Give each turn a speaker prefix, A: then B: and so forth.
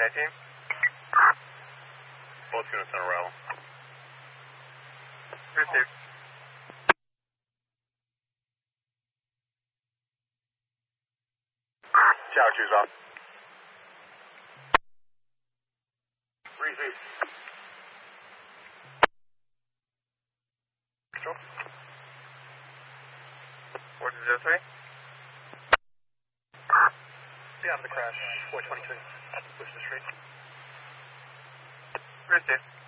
A: 19.
B: Both units on arrival.
A: Received.
B: Chow, choose off.
A: Received. Control. 1403.
C: Beyond the crash, 423. Push the street.
A: Received.